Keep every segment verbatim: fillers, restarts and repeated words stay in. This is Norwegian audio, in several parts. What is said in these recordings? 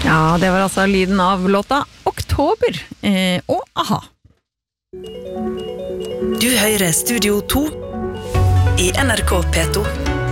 Ja, det var altså lyden av låta Oktober eh, og Aha. Du hører Studio to i N R K P to.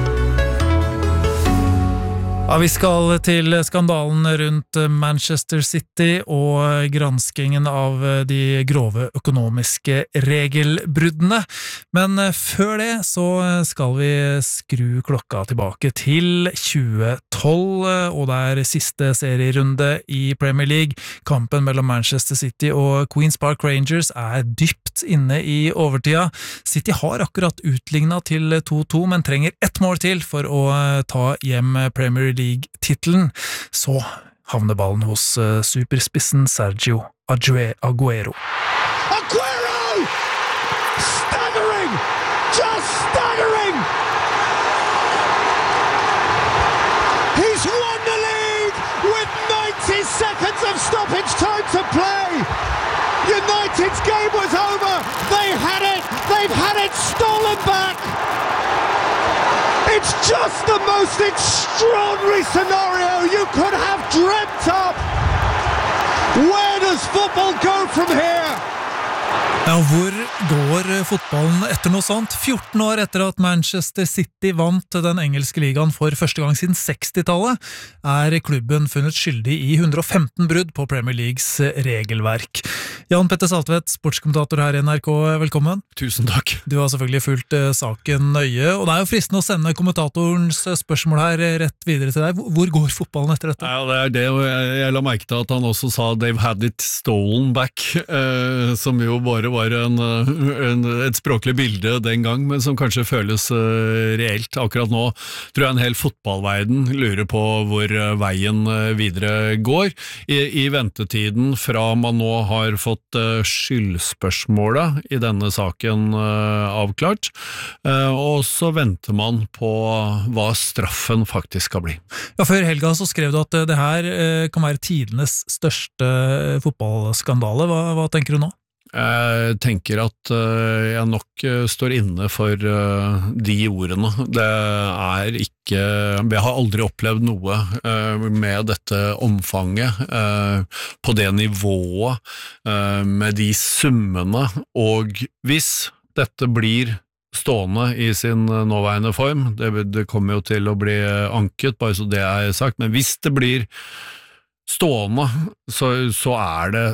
Ja, vi skal til skandalen rundt Manchester City og granskingen av de grove økonomiske regelbruddene. Men før det så skal vi skru klokka tilbake til tjue tolv, og det er siste serierunde i Premier League. Kampen mellom Manchester City og Queen's Park Rangers er dypt inne i overtida. City har akkurat utlignet til to to, men trenger ett mål til for å ta hjem Premier League-titelen. Så havner ballen hos uh, superspissen Sergio Aguero. Aguero! Staggering! Just staggering! He's won the league with ninety seconds of stoppage time to play! United's game was over! They had it! They've had it stolen back! It's just the most extraordinary scenario you could have dreamt up! Where does football go from here? Ja, hvor går fotballen etter noe sånt? fjorten år etter at Manchester City vant den engelske ligaen for første gang siden sekstitallet, er klubben funnet skyldig i hundre og femten brudd på Premier Leagues regelverk. Jan Petter Saltvedt, sportskommentator her i N R K, velkommen. Tusen takk. Du har selvfølgelig fulgt saken nøye, og det er jo fristende å sende kommentatorens spørsmål her rett videre til deg. Hvor går fotballen etter dette? Ja, det er det, og jeg, jeg la merke til at han også sa they've had it stolen back, eh, som jo bare var en, en, et språklig bilde den gang, men som kanskje føles uh, reelt. Akkurat nå tror jeg en hel fotballverden lurer på hvor uh, veien uh, videre går. I, I ventetiden fra man nå har fått uh, skyldspørsmålet i denne saken uh, avklart, uh, og så venter man på hva straffen faktisk skal bli. Ja, før helga så skrev du at uh, det her uh, kan være tidenes største uh, fotballskandale. Hva, hva tenker du nå? Jeg tenker at uh, jeg nok uh, står inne for uh, de ordene. Det er ikke, jeg har aldri opplevd noe uh, med dette omfanget, uh, på det nivået, uh, med de summene, og hvis dette blir stående i sin nåværende form, det, det kommer jo til å bli anket, bare så det er sagt, men hvis det blir stående, så, så er det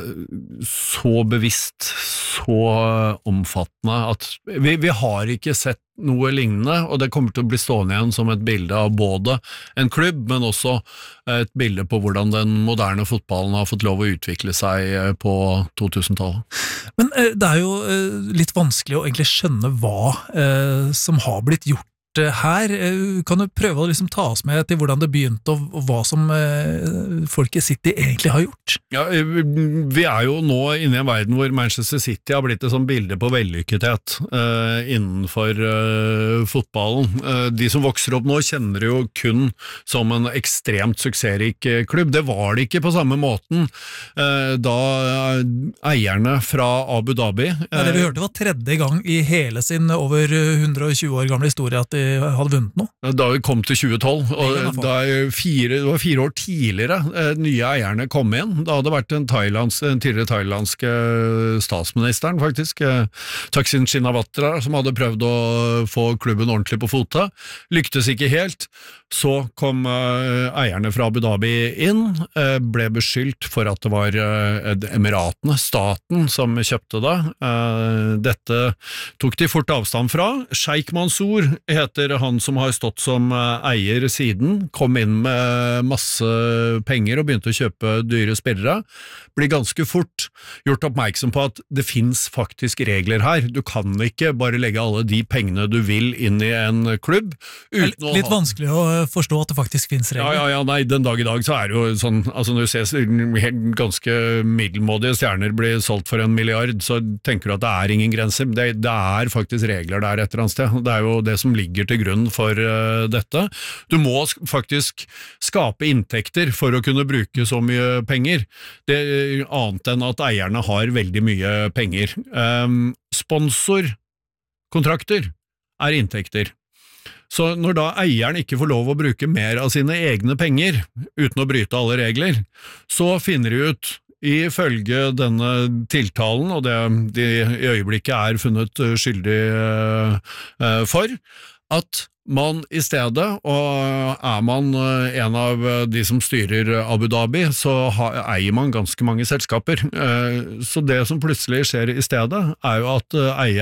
så bevisst, så omfattende at vi, vi har ikke sett noe lignende, og det kommer til å bli stående igjen som et bilde av både en klubb, men også et bilde på hvordan den moderne fotballen har fått lov å utvikle seg på totusentallet. Men eh, det er jo eh, litt vanskelig å egentlig skjønne hva eh, som har blitt gjort her. Kan du prøve å liksom ta oss med til hvordan det begynte, og, og hva som eh, folket City egentlig har gjort? Ja, vi er jo nå inne i en verden hvor Manchester City har blitt et sånt bilde på vellykkethet eh, innenfor eh, fotballen. Eh, de som vokser opp nå kjenner det jo kun som en ekstremt suksessrik klubb. Det var det ikke på samme måten eh, da eierne fra Abu Dhabi eh, ja, Det vi hørte var tredje gang i hele sin over hundre og tjue år gamle historie at de hadde vunnet noe. Da vi kom til tjue tolv, og da fire, det var fire år tidligere eh, nye eierne kom inn. Da hadde vært den, thailands, den tidligere thailandske statsministeren faktisk, eh, Thaksin Shinawatra, som hadde prøvd å få klubben ordentlig på fote. Lyktes ikke helt. Så kom eh, eierne fra Abu Dhabi inn, eh, ble beskyldt for at det var eh, Emiratene, staten, som kjøpte det. Eh, dette tok de fort avstand fra. Sheikh Mansour heter han som har stått som eier siden, kom inn med masse penger og begynte å kjøpe dyre spillere, blir ganske fort gjort oppmerksom på at det finnes faktisk regler her. Du kan ikke bare legge alle de pengene du vil inn i en klubb. Uten å litt ha... vanskelig å forstå at det faktisk finnes regler. Ja, ja, ja, nei, den dag i dag så er det jo sånn, altså når du ser ganske middelmådige stjerner bli solgt for en milliard, så tenker du at det er ingen grenser. Det, det er faktisk regler der et eller annet sted. Det er jo det som ligger til grunn for uh, dette. Du må faktisk skape inntekter for å kunne bruke så mye penger. Det er annet enn at eierne har veldig mye penger. Um, sponsorkontrakter er inntekter. Så når da eieren ikke får lov å bruke mer av sine egne penger, uten å bryte alle regler, så finner de ut, ifølge denne tiltalen, og det de i øyeblikket er funnet skyldig for, at man i stedet, og er man en av de som styrer Abu Dhabi, så eier man ganske mange selskaper. Så det som plutselig skjer i stedet, er jo at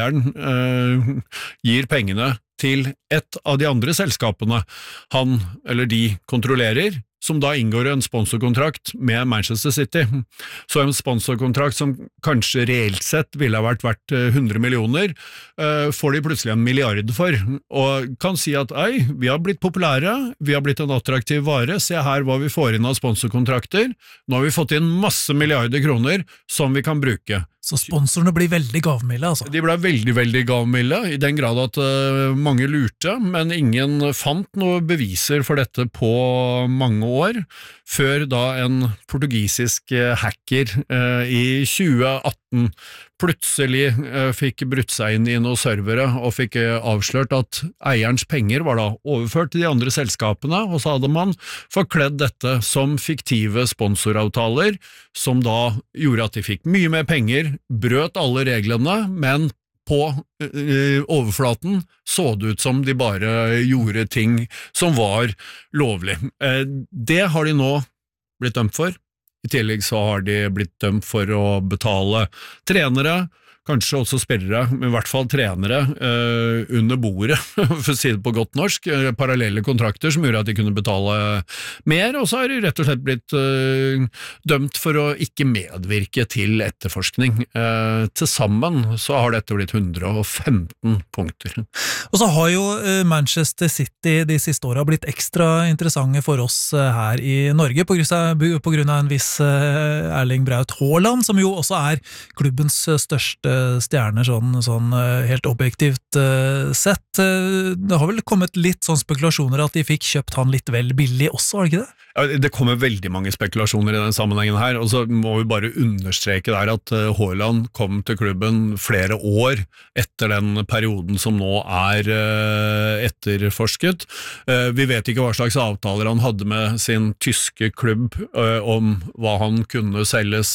eieren gir pengene til et av de andre selskapene han eller de kontrollerer, som da inngår en sponsorkontrakt med Manchester City. Så en sponsorkontrakt som kanskje reelt sett ville ha vært verdt hundre millioner, får de plutselig en milliard for, og kan si at ei, vi har blitt populære, vi har blitt en attraktiv vare, se her hva vi får inn av sponsorkontrakter, nå har vi fått inn masse milliarder kroner som vi kan bruke. Så sponsorene blir veldig gavmilde, altså? De ble veldig, veldig gavmilde, i den grad at uh, mange lurte, men ingen fant noen beviser for dette på mange år, før da en portugisisk uh, hacker uh, i tjue atten plutselig uh, fikk brutt seg inn i noen servere og fikk uh, avslørt at eierens penger var da overført til de andre selskapene, og så hadde man forkledd dette som fiktive sponsoravtaler, som da gjorde at de fikk mye mer penger, brøt alle reglene, men på uh, overflaten så det ut som de bare gjorde ting som var lovlig. Uh, det har de nå blitt dømt for. I tillegg så har de blitt dømt for å betale trenere, kanskje også spillere, men i hvert fall trenere eh, under bordet, for å si det på godt norsk, eh, parallelle kontrakter som gjorde at de kunne betale mer, og så har de rett og slett blitt eh, dømt for å ikke medvirke til etterforskning. Eh, til sammen så har dette blitt hundre og femten punkter. Og så har jo eh, Manchester City de siste årene blitt ekstra interessante for oss eh, her i Norge, på grunn av, på grunn av en viss eh, Erling Braut Haaland, som jo også er klubbens største stjerner sånn, sånn helt objektivt uh, sett. Det har vel kommet litt sånn spekulasjoner at de fikk kjøpt han litt vel billig også, var det ikke det? Ja, det kommer veldig mange spekulasjoner i den sammenhengen her, og så må vi bare understreke der at Haaland kom til klubben flere år etter den perioden som nå er uh, etterforsket. Uh, vi vet ikke hva slags avtaler han hadde med sin tyske klubb uh, om hva han kunne selges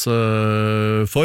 uh, for,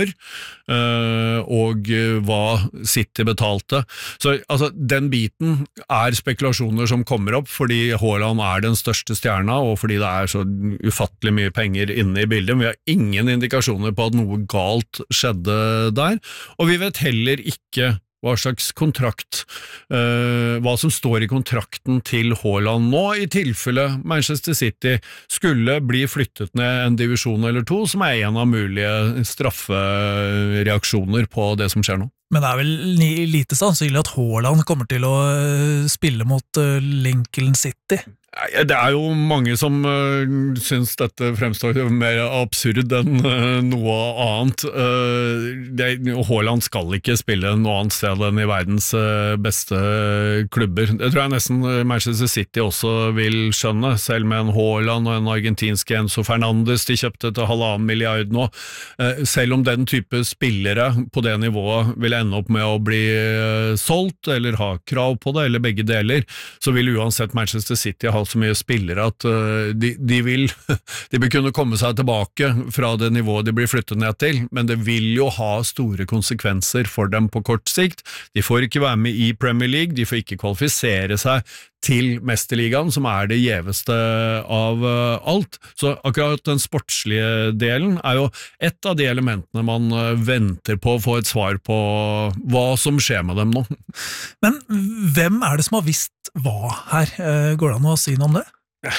uh, og uh, hva City betalte. Så altså, den biten er spekulasjoner som kommer opp, fordi Haaland er den største stjerna, og fordi det er så ufattelig mye penger inne i bildet. Vi har ingen indikasjoner på at noe galt skjedde der, og vi vet heller ikke hva slags kontrakt, uh, hva som står i kontrakten til Haaland nå, i tilfelle Manchester City skulle bli flyttet ned en divisjon eller to, som er en av mulige straffereaksjoner på det som skjer nå. Men det er vel lite sannsynlig at Haaland kommer til å spille mot Lincoln City? Det er jo mange som uh, synes dette fremstår mer absurd enn uh, noe annet. Uh, det, Haaland skal ikke spille noe annet sted enn i verdens uh, beste klubber. Det tror jeg nesten Manchester City også vil skjønne, selv med en Haaland og en argentinsk Enzo Fernandes de kjøpte til halvannen milliard nå. Uh, selv om den type spillere på det nivået vil ende opp med å bli uh, solgt, eller ha krav på det, eller begge deler, så vil uansett Manchester City ha så mye spillere at uh, de, de vil de vil kunne komme seg tilbake fra det nivået de blir flyttet ned til, men det vil jo ha store konsekvenser for dem på kort sikt. De får ikke være med i Premier League, de får ikke kvalifisere seg til Mesterligaen, som er det gjeveste av uh, alt. Så akkurat den sportslige delen er jo et av de elementene man uh, venter på å få et svar på hva som skjer med dem nå. Men hvem er det som har visst hva her? Går det an å si noe om det?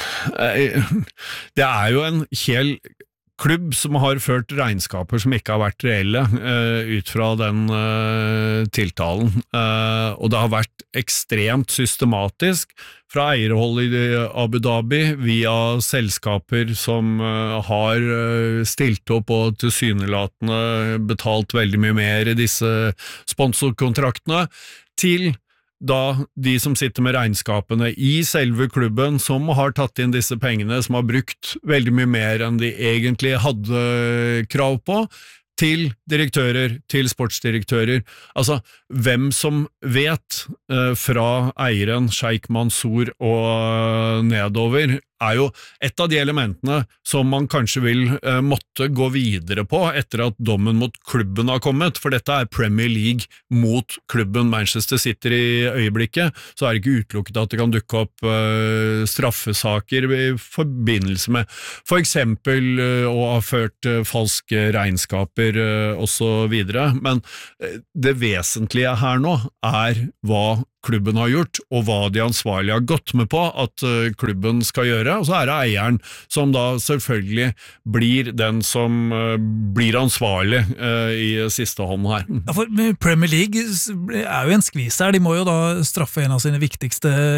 Det er jo en hel klubb som har ført regnskaper som ikke har vært reelle, uh, ut fra den uh, tiltalen, uh, og det har vært ekstremt systematisk fra eierhold i Abu Dhabi via selskaper som uh, har uh, stilt opp og tilsynelatende betalt veldig mye mer i disse sponsorkontraktene, til da de som sitter med regnskapene i selve klubben, som har tatt inn disse pengene, som har brukt veldig mye mer enn de egentlig hadde krav på, til direktører, til sportsdirektører. Altså, hvem som vet, eh, fra eieren, Sheikh Mansour og nedover, er jo et av de elementene som man kanskje vil eh, måtte gå videre på etter at dommen mot klubben har kommet, for dette er Premier League mot klubben Manchester City i øyeblikket, så er det ikke utelukket at det kan dukke opp eh, straffesaker i forbindelse med for eksempel eh, å ha ført eh, falske regnskaper eh, og så videre, men eh, det vesentlige her nå er hva klubben har gjort, og hva de ansvarlige har gått med på at uh, klubben skal gjøre, og så er det eieren som da selvfølgelig blir den som uh, blir ansvarlig uh, i siste hånd her. Ja, for Premier League er jo en skvis her, de må jo da straffe en av sine viktigste